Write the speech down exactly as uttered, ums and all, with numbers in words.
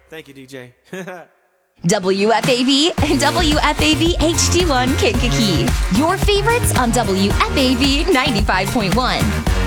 Thank you, D J. W F A V and W F A V H D one Kankakee. Your favorites on W F A V ninety-five point one.